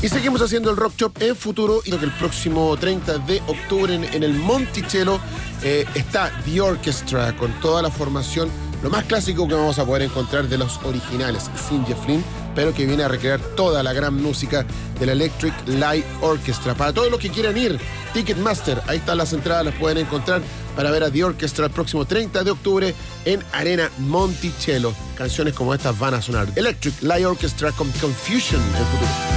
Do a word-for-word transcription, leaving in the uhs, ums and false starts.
Y seguimos haciendo el Rock Shop en futuro. Y que el próximo treinta de octubre en, en el Monticello eh, está The Orchestra con toda la formación, lo más clásico que vamos a poder encontrar de los originales, sin Jeff Lynne, pero que viene a recrear toda la gran música de la Electric Light Orchestra. Para todos los que quieran ir, Ticketmaster, ahí están las entradas, las pueden encontrar para ver a The Orchestra el próximo treinta de octubre en Arena Monticello. Canciones como estas van a sonar. Electric Light Orchestra con Confusion en futuro.